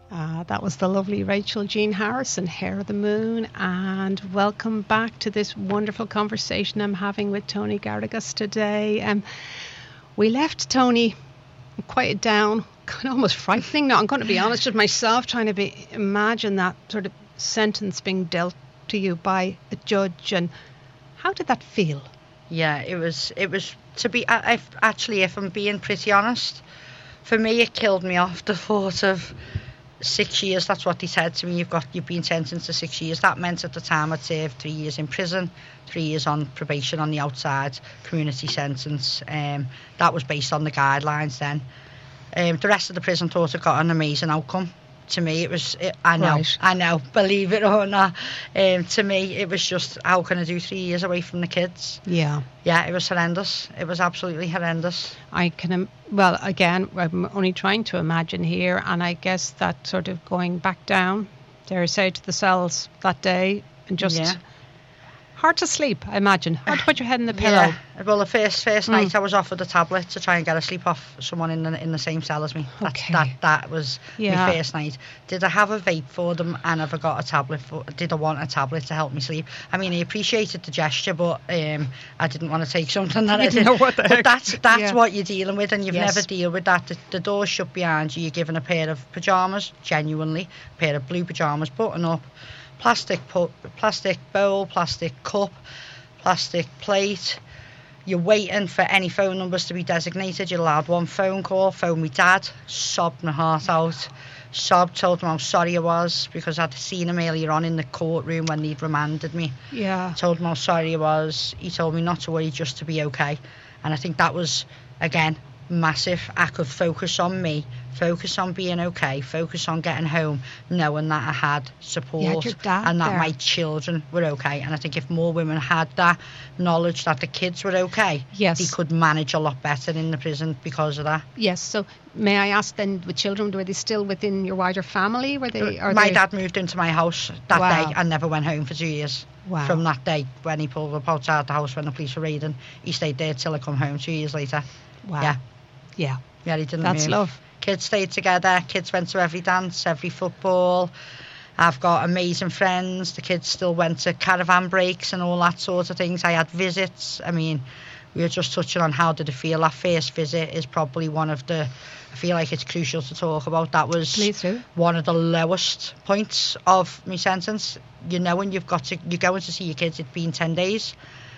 That was the lovely Rachel Jean Harrison, Hair of the Moon, and welcome back to this wonderful conversation I'm having with Tony Garrigus today. We left Tony quite down, kind of almost frightening. Now, I'm going to be honest with myself, trying to imagine that sort of sentence being dealt to you by a judge, and how did that feel? Yeah, it was to be, if I'm being pretty honest, for me it killed me off the thought of 6 years. That's what they said to me. You've been sentenced to 6 years. That meant at the time I'd served 3 years in prison, 3 years on probation on the outside, community sentence. That was based on the guidelines then. The rest of the prison thought it got an amazing outcome. To me, I know, believe it or not. To me, it was just, how can I do 3 years away from the kids? Yeah. Yeah, it was horrendous. It was absolutely horrendous. Well, again, I'm only trying to imagine here, and I guess that sort of going back down, dare I say, to the cells that day, and just hard to sleep, I imagine. Hard to put your head in the pillow. Yeah. Well, the first night I was offered a tablet to try and get a sleep off someone in the same cell as me. That was my first night. Did I have a vape for them, and have I got a tablet did I want a tablet to help me sleep? I mean, I appreciated the gesture, but I didn't want to take something that I didn't know what the heck. But that's what you're dealing with, and you've never dealt with that. The door's shut behind you. You're given a pair of pyjamas, genuinely, a pair of blue pyjamas, button up, plastic bowl, plastic cup, plastic plate. You're waiting for any phone numbers to be designated. You're allowed one phone call. Phoned my dad, sobbed my heart out. Told him how sorry I was because I'd seen him earlier on in the courtroom when they'd remanded me. Yeah. Told him how sorry I was. He told me not to worry, just to be okay. And I think that was, again, massive. I could focus on me, focus on being okay, focus on getting home, knowing that I had support and that my children were okay. And I think if more women had that knowledge that the kids were okay, they could manage a lot better in the prison because of that. Yes. So may I ask then, with children, were they still within your wider family? My dad moved into my house that day and never went home for 2 years. Wow. From that day when he pulled up outside the house when the police were raiding, he stayed there till I come home 2 years later. Wow. Yeah, he didn't That's move. love. Kids stayed together. Kids went to every dance, every football. I've got amazing friends. The kids still went to caravan breaks and all that sort of things. I had visits. I mean, we were just touching on how did it feel. That first visit is probably one of the, I feel like it's crucial to talk about. That was one of the lowest points of my sentence. You know, when you're going to see your kids, it's been 10 days.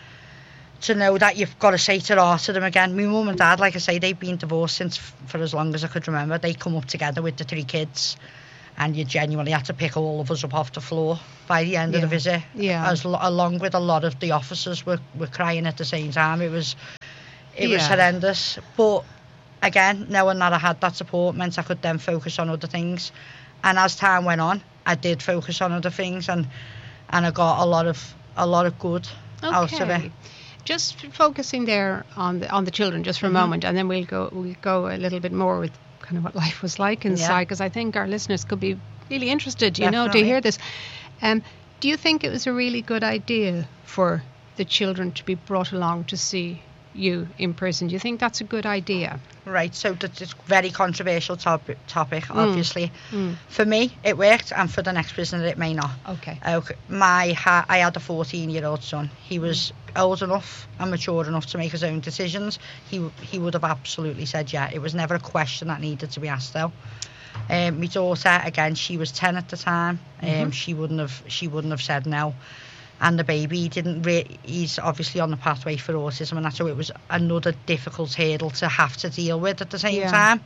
To know that you've got to say to them again. My mum and dad, like I say, they've been divorced for as long as I could remember. They come up together with the 3 kids, and you genuinely had to pick all of us up off the floor by the end of the visit. Yeah. Along with a lot of the officers were crying at the same time. It was horrendous. But again, knowing that I had that support meant I could then focus on other things. And as time went on, I did focus on other things, and I got a lot of good out of it. Just focusing there on the children just for a moment, and then we'll go a little bit more with kind of what life was like inside, because I think our listeners could be really interested, to hear this. Do you think it was a really good idea for the children to be brought along to see you in prison? Do you think that's a good idea? Right, so it's a very controversial topic obviously. For me, it worked, and for the next prisoner, it may not. Okay. I had a 14-year-old son. He was old enough and mature enough to make his own decisions. He would have absolutely said yeah. It was never a question that needed to be asked, though. My daughter, again, she was 10 at the time. She wouldn't have said no. And the baby he's obviously on the pathway for autism, and so it was another difficult hurdle to have to deal with at the same time.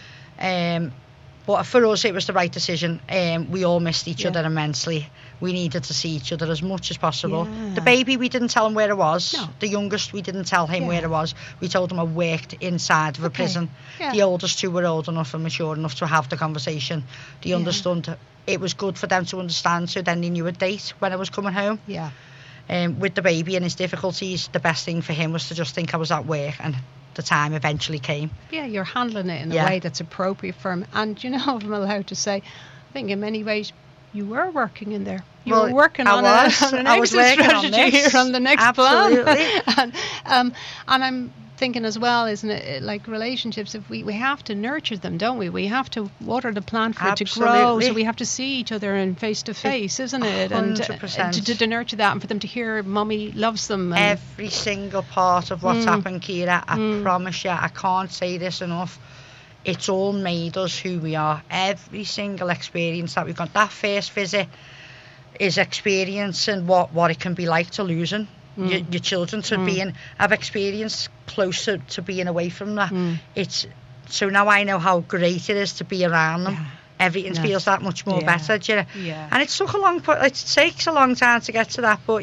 But for us, it was the right decision. We all missed each other immensely. We needed to see each other as much as possible. The baby, we didn't tell him where it was. No. The youngest, we didn't tell him where it was. We told him I worked inside of a prison. The oldest 2 were old enough and mature enough to have the conversation. They understood. It was good for them to understand, so then they knew a date when I was coming home. With the baby and his difficulties, the best thing for him was to just think I was at work, and the time eventually came. Yeah, you're handling it in a way that's appropriate for him. And, if I'm allowed to say, I think in many ways you were working in there. You were working on an exit strategy here on the next plan. And I'm thinking as well, isn't it? Like relationships, if we have to nurture them, don't we? We have to water the plant for it to grow. So we have to see each other in face to face, isn't it? 100%. And to nurture that, and for them to hear mummy loves them. And every single part of what's happened, Kira, I promise you, I can't say this enough. It's all made us who we are. Every single experience that we've got. That first visit is experiencing what it can be like to losing your children, to I've experienced closer to being away from that. It's so now I know how great it is to be around them. Everything feels that much more better, do you know? And it takes a long time to get to that, but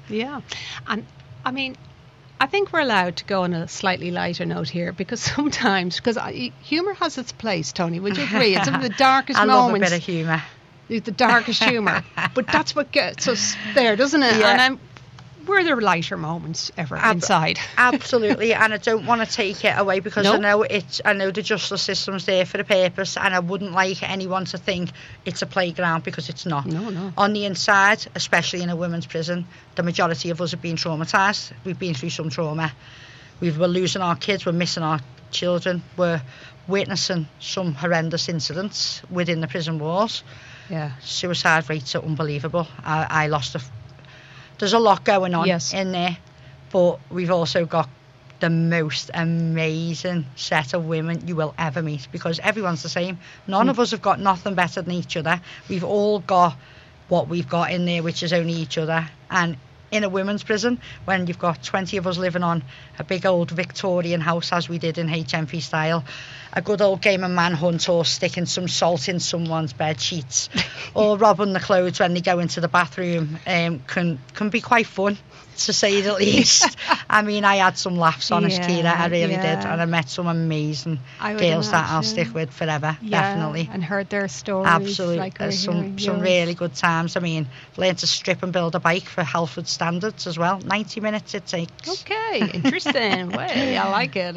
and I mean, I think we're allowed to go on a slightly lighter note here, because sometimes, humour has its place, Tony, would you agree? It's some of the darkest moments. I love a bit of humour. The darkest humour, but that's what gets us there, doesn't it? And were there lighter moments ever inside? Absolutely, and I don't want to take it away, because I know the justice system's there for a purpose, and I wouldn't like anyone to think it's a playground, because it's not. No. On the inside, especially in a women's prison, the majority of us have been traumatised. We've been through some trauma. We're losing our kids, we're missing our children, we're witnessing some horrendous incidents within the prison walls. Suicide rates are unbelievable. I lost there's a lot going on in there, but we've also got the most amazing set of women you will ever meet, because everyone's the same. None of us have got nothing better than each other. We've all got what we've got in there, which is only each other. And in a women's prison, when you've got 20 of us living on a big old Victorian house, as we did in HMP style, a good old game of manhunt, or sticking some salt in someone's bed sheets, or robbing the clothes when they go into the bathroom, can be quite fun, to say the least. I mean, I had some laughs, honest, Kira, I really did, and I met some amazing girls that I'll stick with forever, definitely. And heard their stories. Absolutely, like some really good times. I mean, learned to strip and build a bike for Halford standards as well. 90 minutes it takes. Okay, interesting. Way, I like it.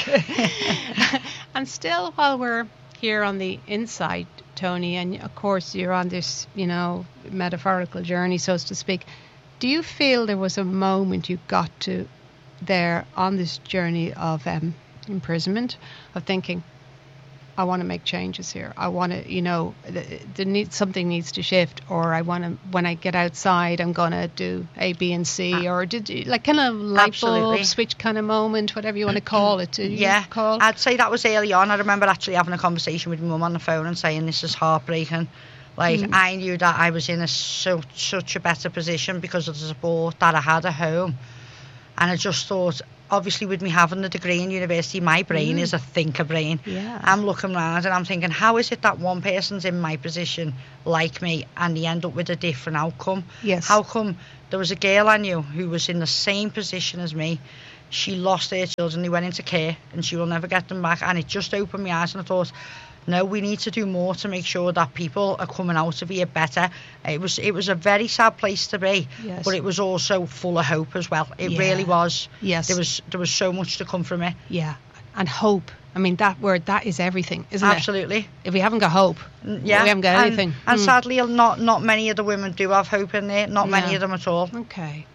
And still, while we're here on the inside, Tony, and of course you're on this, metaphorical journey, so to speak, do you feel there was a moment you got to there on this journey of imprisonment, of thinking, I want to make changes here. I want to, something needs to shift, or I want to, when I get outside, I'm going to do A, B, and C, or did you, like, kind of light bulb switch kind of moment, whatever you want to call it? I'd say that was early on. I remember actually having a conversation with my mum on the phone and saying, this is heartbreaking. Like, I knew that I was in such a better position because of the support that I had at home. And I just thought, obviously with me having the degree in university, my brain is a thinker brain. I'm looking around and I'm thinking, how is it that one person's in my position like me and they end up with a different outcome? How come there was a girl I knew who was in the same position as me? She lost her children, they went into care, and she will never get them back. And it just opened my eyes, and I thought, no, we need to do more to make sure that people are coming out of here better. It was a very sad place to be, but it was also full of hope as well. It really was. There was so much to come from it. And hope. I mean, that word, that is everything, isn't it? Absolutely. If we haven't got hope, we haven't got anything. And sadly, not many of the women do have hope in there. Not many of them at all. Okay.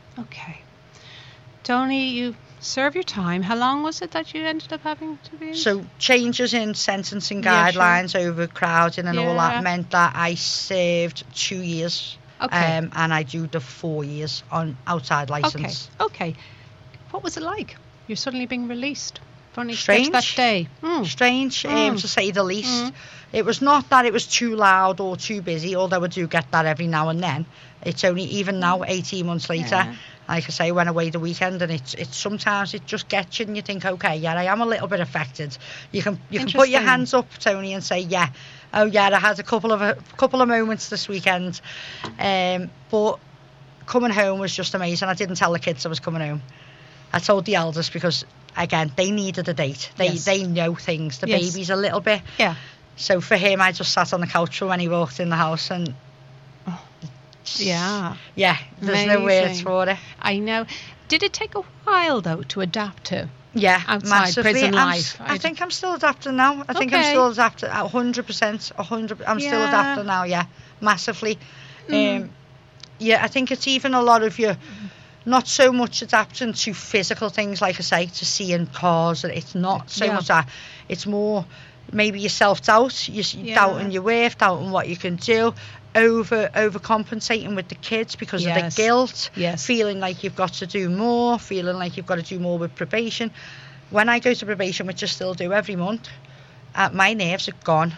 Tony, you serve your time. How long was it that you ended up having to be in? So changes in sentencing guidelines, overcrowding and all that meant that I served 2 years. And I do the 4 years on outside licence. Okay. What was it like? You're suddenly being released. Strange. That day. Strange, to say the least. It was not that it was too loud or too busy, although I do get that every now and then. It's only, even now, 18 months later, like I say, I went away the weekend, and it's sometimes it just gets you and you think, okay, I am a little bit affected. You can put your hands up, Tony, and say, I had a couple of moments this weekend, but coming home was just amazing. I didn't tell the kids I was coming home. I told the eldest because, again, they needed a date. They know things. The baby's a little bit. So for him, I just sat on the couch for when he walked in the house, and there's no words for it. I know. Did it take a while though to adapt to? Outside Massively. Prison life. I think I'm still adapting now. I think I'm still adapting 100%. I'm still adapting now. Massively. I think it's even a lot of your not so much adapting to physical things, like I say, to seeing cars. It's not so much that. It's more maybe your self-doubt, you're doubting your worth, doubting what you can do, overcompensating with the kids because of the guilt, feeling like you've got to do more, feeling like you've got to do more with probation. When I go to probation, which I still do every month, my nerves are gone.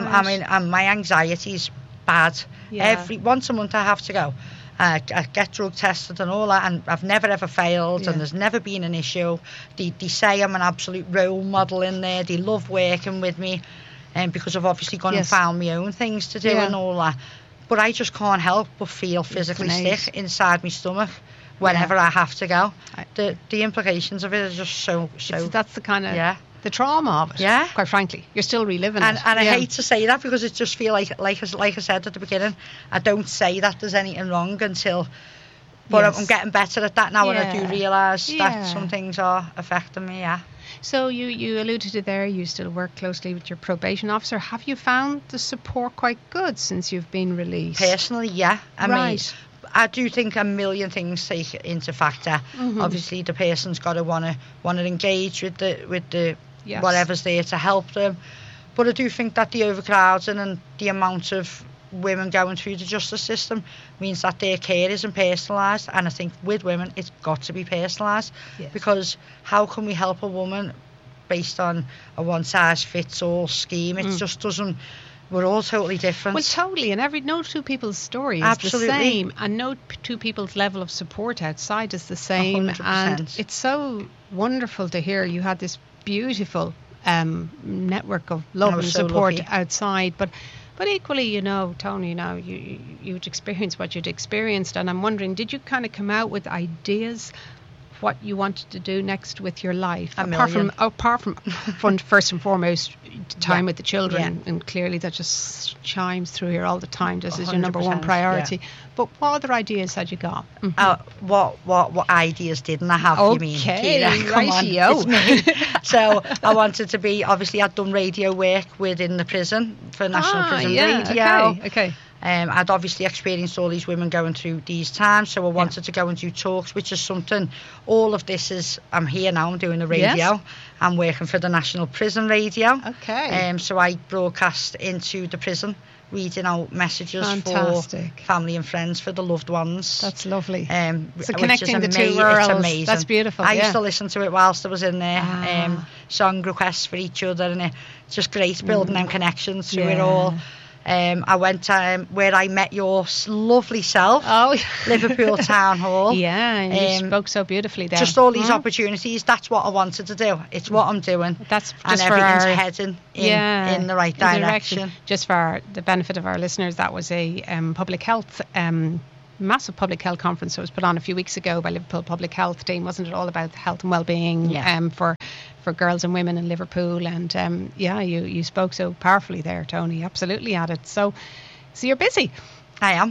My anxiety's bad. Once a month I have to go. I get drug tested and all that, and I've never ever failed, and there's never been an issue. They say I'm an absolute role model in there. They love working with me, because I've obviously gone and found my own things to do and all that. But I just can't help but feel physically sick inside my stomach whenever I have to go. The implications of it are just so. That's the kind of the trauma of it. Quite frankly, you're still reliving it. And I hate to say that, because it just feel like I said at the beginning, I don't say that there's anything wrong until. But I'm getting better at that now, and I do realise that some things are affecting me. So you alluded to there, you still work closely with your probation officer. Have you found the support quite good since you've been released? Personally, yeah. I mean, I do think a million things take into factor. Obviously, the person's got to want to engage with the whatever's there to help them. But I do think that the overcrowding and the amount of women going through the justice system means that their care isn't personalised, and I think with women it's got to be personalised, because how can we help a woman based on a one-size-fits-all scheme? It just doesn't. We're all totally different. Well, totally, and no two people's story is the same, and no two people's level of support outside is the same. 100%. And it's so wonderful to hear you had this beautiful network of love and support outside, but equally, Tony, you'd experienced what you'd experienced, and I'm wondering, did you kind of come out with ideas what you wanted to do next with your life? Apart from first and foremost, time with the children, and clearly that just chimes through here all the time, just as your number one priority. But what other ideas had you got? What ideas didn't I have? You mean, Kira? Come on, it's me. So I wanted to be. Obviously, I'd done radio work within the prison for National Prison Radio. Okay. I'd obviously experienced all these women going through these times, so I wanted to go and do talks, which is something. All of this is. I'm here now. I'm doing the radio. Yes. I'm working for the National Prison Radio. Okay. So I broadcast into the prison, reading out messages for family and friends, for the loved ones. That's lovely. So connecting the two worlds. It's amazing. That's beautiful. I used to listen to it whilst I was in there. Song requests for each other, and it's just great building them connections through it all. I went where I met your lovely self, Liverpool Town Hall. Yeah, and you spoke so beautifully there. Just all these opportunities, that's what I wanted to do. It's what I'm doing. That's just and everything's heading in the right direction. Just for the benefit of our listeners, that was a public health massive public health conference that was put on a few weeks ago by Liverpool Public Health Team. Wasn't it all about health and well-being for girls and women in Liverpool? And you spoke so powerfully there, Tony. Absolutely at it. So you're busy. I am.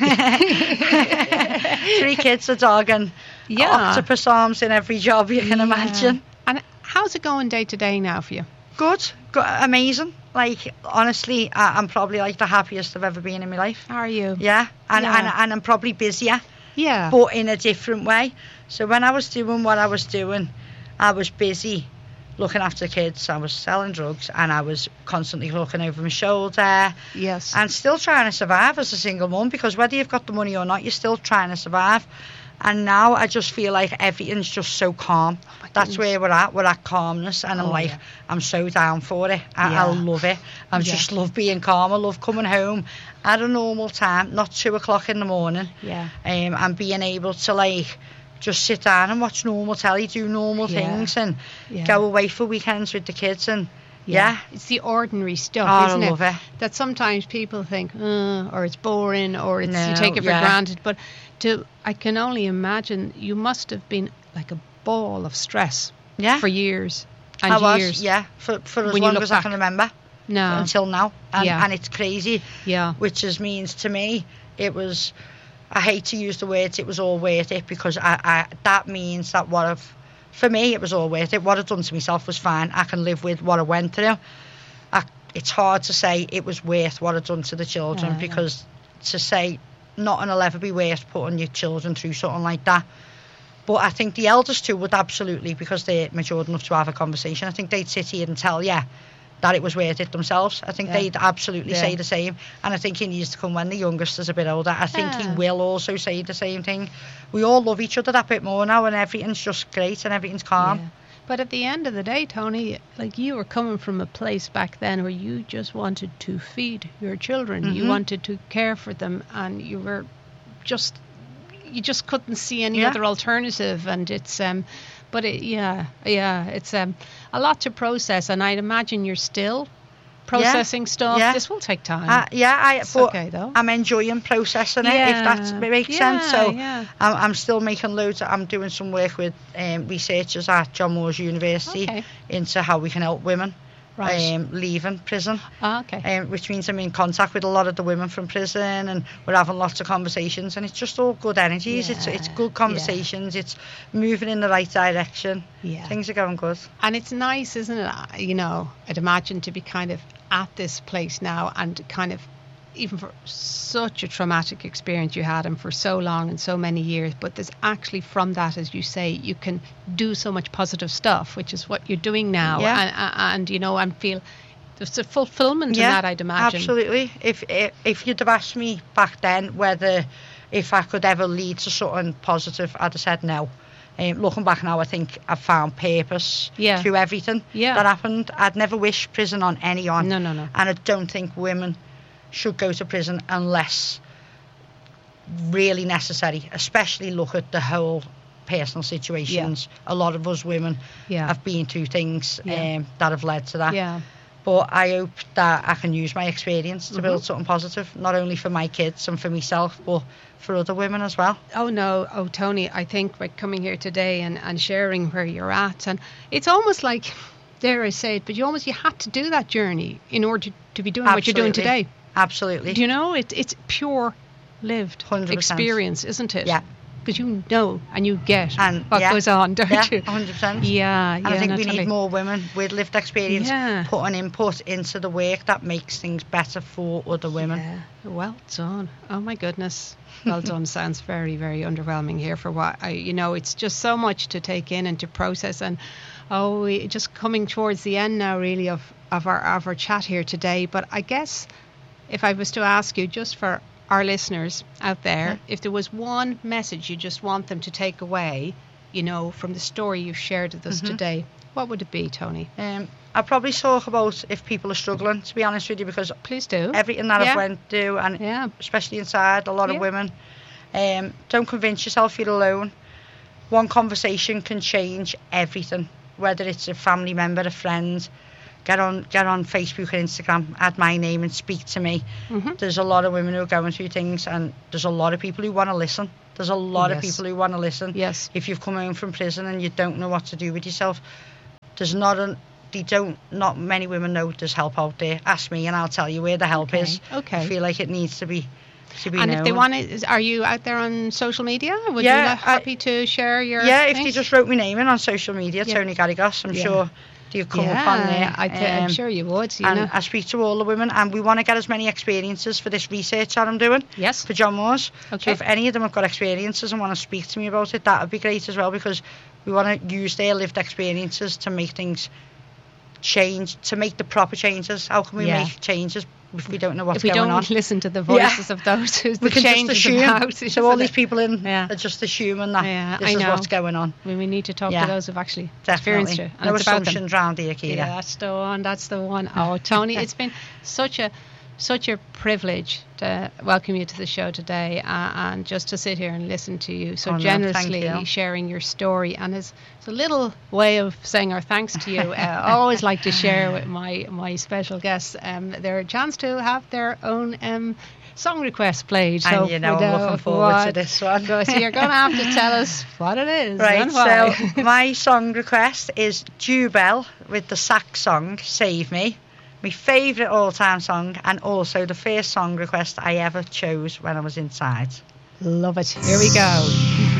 3 kids, a dog, and octopus arms in every job you can imagine. And how's it going day to day now for you? Good, amazing. Like, honestly, I'm probably like the happiest I've ever been in my life. Are you? Yeah, and I'm probably busier. Yeah. But in a different way. So when I was doing what I was doing, I was busy looking after kids. I was selling drugs, and I was constantly looking over my shoulder. Yes. And still trying to survive as a single mum, because whether you've got the money or not, you're still trying to survive. And now I just feel like everything's just so calm. That's where we're at calmness, and I'm so down for it. I love it. I just love being calm. I love coming home at a normal time, not 2:00 in the morning. Yeah. And being able to just sit down and watch normal telly, do normal things, and go away for weekends with the kids. And it's the ordinary stuff, isn't it? I love it. That sometimes people think, or it's boring, or it's you take it for granted. But I can only imagine you must have been like a ball of stress for years and years. For as long as I can remember. No. Until now. And it's crazy. Yeah. Which means to me, it was, I hate to use the words, it was all worth it, because that means that for me, it was all worth it. What I'd done to myself was fine. I can live with what I went through. It's hard to say it was worth what I'd done to the children, because to say nothing will ever be worth putting your children through something like that. But I think the eldest two would absolutely, because they're matured enough to have a conversation, I think they'd sit here and tell you that it was worth it themselves. I think they'd absolutely say the same. And I think he needs to come when the youngest is a bit older. I think he will also say the same thing. We all love each other that bit more now, and everything's just great and everything's calm. Yeah. But at the end of the day, Tony, like, you were coming from a place back then where you just wanted to feed your children. You wanted to care for them, and you just couldn't see any other alternative. And it's but it's a lot to process, and I'd imagine you're still processing stuff. This will take time. It's okay though. I'm enjoying processing it, if that makes sense. So I'm still making loads. I'm doing some work with researchers at John Moores University into how we can help women leaving prison. Which means I'm in contact with a lot of the women from prison, and we're having lots of conversations, and it's just all good energies. It's good conversations. It's moving in the right direction. Things are going good. And it's nice, isn't it? You know, I'd imagine to be kind of at this place now, and kind of, even for such a traumatic experience you had, and for so long and so many years, but there's actually, from that, as you say, you can do so much positive stuff, which is what you're doing now. And you know, and feel there's a fulfillment in that, I'd imagine. Absolutely. If you'd have asked me back then whether if I could ever lead to something positive, I'd have said no. Looking back now, I think I've found purpose through everything that happened. I'd never wish prison on anyone. No. And I don't think women should go to prison unless really necessary, especially look at the whole personal situations. A lot of us women have been through things that have led to that. But I hope that I can use my experience to build something positive, not only for my kids and for myself, but for other women as well. Tony, I think by coming here today and sharing where you're at, and it's almost like, dare I say it, but you had to do that journey in order to be doing what you're doing today. Absolutely. Do you know, it's pure lived 100%. Experience, isn't it? Yeah. Because you know and you get what goes on, don't you? 100%. Yeah, and I think we need more women with lived experience putting input into the work that makes things better for other women. Yeah. Well done. Oh my goodness. Well done. Sounds very, very underwhelming here for what it's just so much to take in and to process. And just coming towards the end now, really, of our chat here today. But I guess if I was to ask you, just for our listeners out there, if there was one message you just want them to take away, from the story you've shared with us today, what would it be, Tony? I'd probably talk about if people are struggling, to be honest with you, because please do. Everything that I've went through, and especially inside, a lot of women, don't convince yourself you're alone. One conversation can change everything, whether it's a family member, a friend. Get on Facebook and Instagram, add my name and speak to me. There's a lot of women who are going through things, and there's a lot of people who want to listen. There's a lot of people who want to listen. Yes. If you've come home from prison and you don't know what to do with yourself, not many women know there's help out there. Ask me and I'll tell you where the help is. I feel like it needs to be and known. If they want it, are you out there on social media? Would you be happy to share your if you just wrote my name in on social media, Tony Garrigus, I'm sure you come up on there. I'm sure you would. I speak to all the women, and we want to get as many experiences for this research that I'm doing for John Moores. So if any of them have got experiences and want to speak to me about it, that would be great as well, because we want to use their lived experiences to make things change, to make the proper changes. How can we make changes if we don't know what's going on? If we don't listen to the voices of those who the changes about. So all these people are just assuming that this is what's going on. We need to talk to those who've actually experienced it. And no assumptions around here, Kira. Yeah, that's the one. Oh, Tony, it's been such a privilege to welcome you to the show today, and just to sit here and listen to you so generously sharing your story. And it's a little way of saying our thanks to you. I always like to share with my special guests their chance to have their own song request played. So I'm looking forward to this one. So you're going to have to tell us what it is. Right, and why. So my song request is Jubel with the sax song Save Me. My favourite all-time song, and also the first song request I ever chose when I was inside. Love it. Here we go.